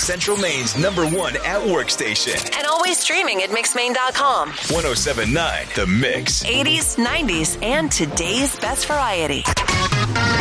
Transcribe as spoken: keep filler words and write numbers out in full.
Central Maine's number one at work station. And always streaming at mix maine dot com. ten seventy-nine The Mix. eighties, nineties, and today's best variety.